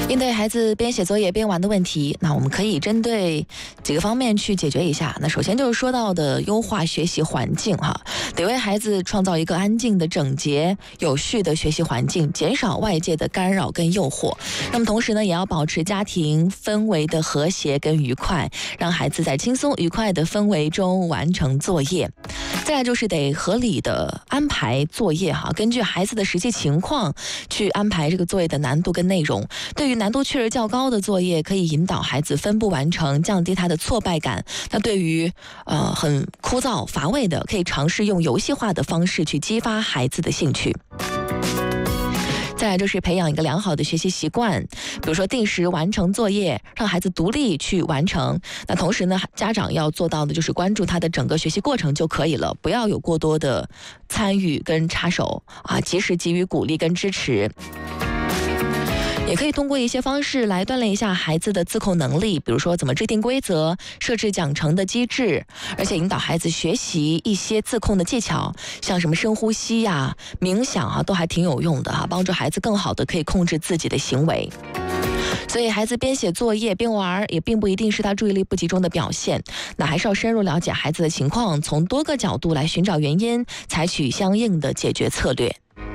应对孩子边写作业边玩的问题，那我们可以针对几个方面去解决一下。那首先就是说到的优化学习环境得为孩子创造一个安静的、整洁、有序的学习环境，减少外界的干扰跟诱惑。那么同时呢，也要保持家庭氛围的和谐跟愉快，让孩子在轻松愉快的氛围中完成作业。再来就是得合理的安排作业根据孩子的实际情况去安排这个作业的难度跟内容。对于难度确实较高的作业，可以引导孩子分步完成，降低他的挫败感。那对于很枯燥乏味的，可以尝试用游戏化的方式去激发孩子的兴趣。再来就是培养一个良好的学习习惯，比如说定时完成作业，让孩子独立去完成。那同时呢，家长要做到的就是关注他的整个学习过程就可以了，不要有过多的参与跟插手及时给予鼓励跟支持。也可以通过一些方式来锻炼一下孩子的自控能力，比如说怎么制定规则、设置奖惩的机制，而且引导孩子学习一些自控的技巧，像什么深呼吸冥想都还挺有用的帮助孩子更好的可以控制自己的行为。所以孩子边写作业边玩也并不一定是他注意力不集中的表现，那还是要深入了解孩子的情况，从多个角度来寻找原因，采取相应的解决策略。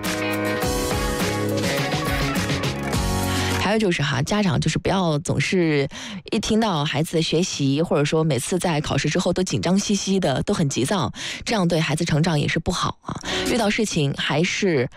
还有就是家长就是不要总是一听到孩子的学习，或者说每次在考试之后都紧张兮兮的，都很急躁，这样对孩子成长也是不好遇到事情还是